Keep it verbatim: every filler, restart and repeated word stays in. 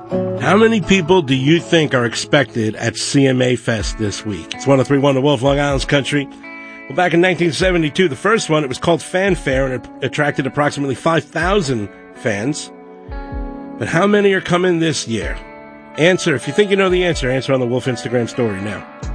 How many people do you think are expected at C M A Fest this week? It's one oh three point one The Wolf, Long Island's Country. Well, back in nineteen seventy-two, the first one, it was called Fanfare, and it attracted approximately five thousand fans. But how many are coming this year? Answer. If you think you know the answer, answer on the Wolf Instagram story now.